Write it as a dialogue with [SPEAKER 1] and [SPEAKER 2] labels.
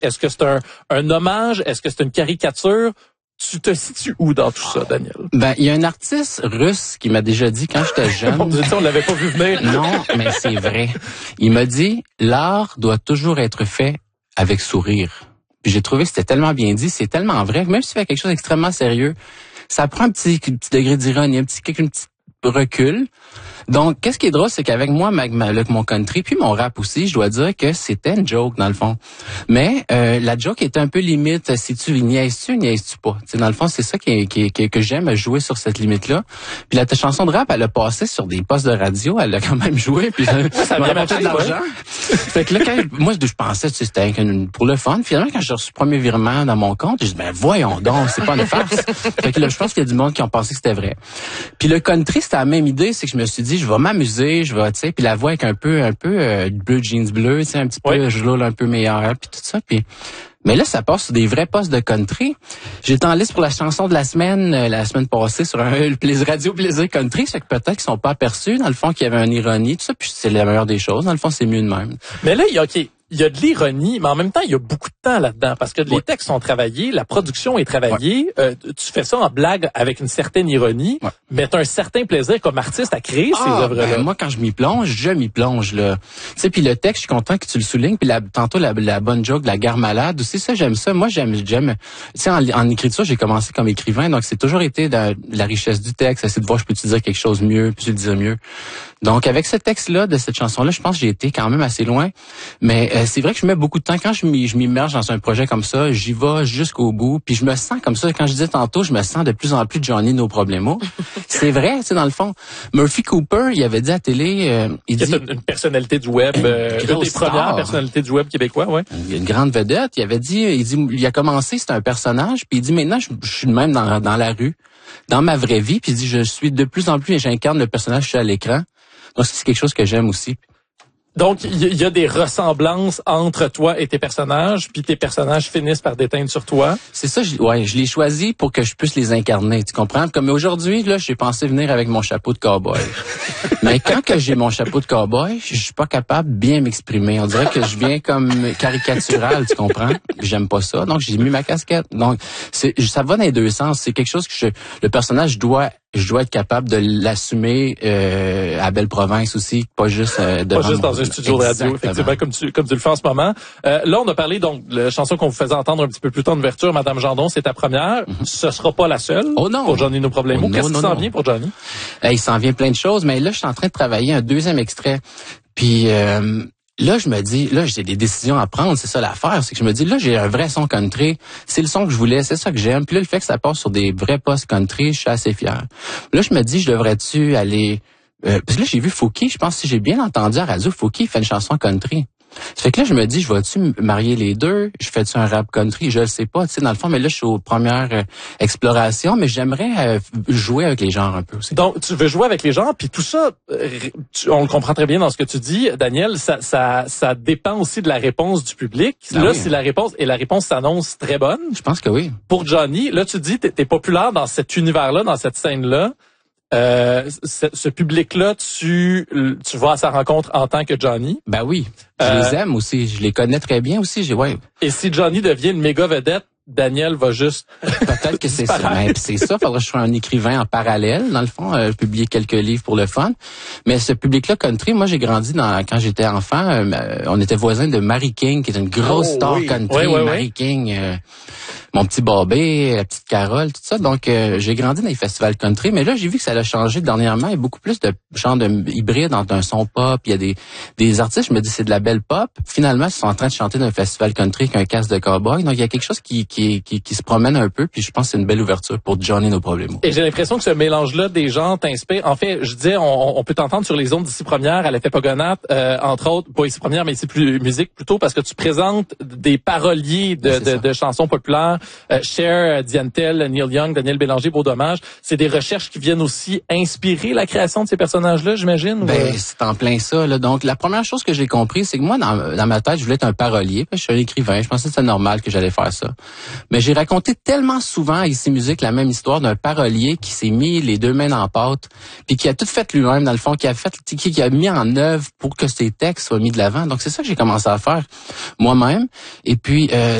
[SPEAKER 1] Est-ce que c'est un hommage? Est-ce que c'est une caricature? Tu te situes où dans tout ça, Daniel?
[SPEAKER 2] Ben, il y a un artiste russe qui m'a déjà dit quand j'étais jeune.
[SPEAKER 1] Mon Dieu, on l'avait pas vu venir.
[SPEAKER 2] Non, mais c'est vrai. Il m'a dit, l'art doit toujours être fait avec sourire. Puis j'ai trouvé que c'était tellement bien dit, c'est tellement vrai. Même si tu fais quelque chose d'extrêmement sérieux, ça prend un petit degré d'ironie, un petit recul. Donc, qu'est-ce qui est drôle, c'est qu'avec moi, avec mon country, puis mon rap aussi, je dois dire que c'était une joke, dans le fond. Mais la joke était un peu limite, si tu niaises-tu ou niaises-tu pas. T'sais, dans le fond, c'est ça que j'aime, jouer sur cette limite-là. Puis la chanson de rap, elle a passé sur des postes de radio, elle a quand même joué, puis ça m'a rapporté de l'argent. Fait que là, moi, je pensais que c'était pour le fun. Finalement, quand j'ai reçu le premier virement dans mon compte, j'ai dit, ben voyons donc, c'est pas une farce. Fait que là, je pense qu'il y a du monde qui ont pensé que c'était vrai. Puis le country, c'était la même idée, c'est que je me suis dit, je vais m'amuser, tu sais, puis la voix avec un peu bleu jeans bleu, tu sais, un petit peu, je roule un peu meilleur, puis tout ça, puis mais là, ça passe sur des vrais postes de country. J'étais en liste pour la chanson de la semaine passée sur un Radio Plaisir Country, c'est que peut-être qu'ils sont pas aperçus, dans le fond, qu'il y avait une ironie, tout ça, puis c'est la meilleure des choses. Dans le fond, c'est mieux de même.
[SPEAKER 1] Mais là, il y a de l'ironie, mais en même temps, il y a beaucoup de temps là-dedans, parce que les textes sont travaillés, la production est travaillée, tu fais ça en blague avec une certaine ironie, mais tu as un certain plaisir comme artiste à créer ces œuvres-là.
[SPEAKER 2] Ben, moi, quand je m'y plonge, là. Tu sais, puis le texte, je suis content que tu le soulignes, puis tantôt, la bonne joke de la gare malade aussi, ça, j'aime ça. Moi, j'aime, tu sais, en écriture, j'ai commencé comme écrivain, donc c'est toujours été la richesse du texte, essayer de voir, je peux-tu dire quelque chose mieux, puis je le dire mieux. Donc, avec ce texte-là, de cette chanson-là, je pense que j'ai été quand même assez loin, mais c'est vrai que je mets beaucoup de temps quand je m'immerge dans un projet comme ça, j'y vais jusqu'au bout, puis je me sens comme ça. Quand je disais tantôt, je me sens de plus en plus Johnny No Problemo. C'est vrai, tu sais, dans le fond. Murphy Cooper, il avait dit à la télé, il dit
[SPEAKER 1] une personnalité du web, une des premières personnalités du web québécois, ouais.
[SPEAKER 2] Une grande vedette. Il avait dit, il a commencé, c'était un personnage, puis il dit maintenant, je suis le même dans la rue, dans ma vraie vie, puis il dit, je suis de plus en plus, j'incarne le personnage que je suis à l'écran. Donc c'est quelque chose que j'aime aussi.
[SPEAKER 1] Donc, il y a des ressemblances entre toi et tes personnages, puis tes personnages finissent par déteindre sur toi.
[SPEAKER 2] C'est ça, je l'ai choisi pour que je puisse les incarner, tu comprends? Comme aujourd'hui, là, j'ai pensé venir avec mon chapeau de cow-boy. Mais quand que j'ai mon chapeau de cow-boy, je suis pas capable de bien m'exprimer. On dirait que je viens comme caricatural, tu comprends? J'aime pas ça, donc j'ai mis ma casquette. Donc, ça va dans les deux sens. C'est quelque chose que le personnage je dois être capable de l'assumer à Belle-Province aussi, pas juste devant
[SPEAKER 1] dans un studio de radio, effectivement, comme tu le fais en ce moment. Là, on a parlé donc de la chanson qu'on vous faisait entendre un petit peu plus tôt en ouverture, Madame Gendon, c'est ta première. Ce sera pas la seule pour Johnny No Problemo. Qu'est-ce qui s'en vient pour Johnny?
[SPEAKER 2] Il s'en vient plein de choses, mais là, je suis en train de travailler un deuxième extrait. Puis là, je me dis, là, j'ai des décisions à prendre, c'est ça l'affaire, c'est que je me dis, là, j'ai un vrai son country, c'est le son que je voulais, c'est ça que j'aime. Puis là, le fait que ça passe sur des vrais postes country, je suis assez fier. Là, je me dis, je devrais-tu aller... parce que là, j'ai vu Fouki, je pense que si j'ai bien entendu à la radio, Fouki fait une chanson country. Ça fait que là, je me dis, je vais-tu marier les deux? Je fais-tu un rap country? Je le sais pas, tu sais, dans le fond, mais là, je suis aux premières explorations, mais j'aimerais jouer avec les genres un peu aussi.
[SPEAKER 1] Donc, tu veux jouer avec les genres, puis tout ça, on le comprend très bien dans ce que tu dis, Daniel, ça dépend aussi de la réponse du public. Là, si la réponse s'annonce très bonne.
[SPEAKER 2] Je pense que oui.
[SPEAKER 1] Pour Johnny, là, tu dis, t'es populaire dans cet univers-là, dans cette scène-là. Ce public-là, tu vas à sa rencontre en tant que Johnny.
[SPEAKER 2] Ben oui, je les aime aussi, je les connais très bien aussi.
[SPEAKER 1] Et si Johnny devient une méga vedette, Daniel va juste...
[SPEAKER 2] Peut-être que c'est ça. Ben, c'est ça, faudrait que je sois un écrivain en parallèle, dans le fond, publier quelques livres pour le fun. Mais ce public-là country, moi j'ai grandi quand j'étais enfant, on était voisins de Mary King, qui est une grosse star country. Mary King, mon petit Bobé, la petite Carole, tout ça. Donc j'ai grandi dans les festivals country, mais là j'ai vu que ça a changé dernièrement. Il y a beaucoup plus de genres de hybrides entre un son pop. Il y a des artistes, je me dis c'est de la belle pop. Finalement, ils sont en train de chanter dans un festival country avec un casque de cowboy. Donc il y a quelque chose qui se promène un peu, puis je pense que c'est une belle ouverture pour Johnny No Problemo.
[SPEAKER 1] Et j'ai l'impression que ce mélange-là des gens t'inspire. En fait, je disais, on peut t'entendre sur les ondes d'ici première à l'effet Pogonat, entre autres, pas ici première, mais ici plus musique plutôt, parce que tu présentes des paroliers de chansons populaires Cher, Diantel, Neil Young, Daniel Bélanger, Beau Dommage, c'est des recherches qui viennent aussi inspirer la création de ces personnages-là, j'imagine?
[SPEAKER 2] Ben, c'est en plein ça, là. Donc, la première chose que j'ai compris, c'est que moi, dans ma tête, je voulais être un parolier. Je suis un écrivain. Je pensais que c'était normal que j'allais faire ça. Mais j'ai raconté tellement souvent à Ici Musique la même histoire d'un parolier qui s'est mis les deux mains dans la pâte, puis qui a tout fait lui-même, dans le fond, qui a mis en œuvre pour que ses textes soient mis de l'avant. Donc, c'est ça que j'ai commencé à faire moi-même. Et puis,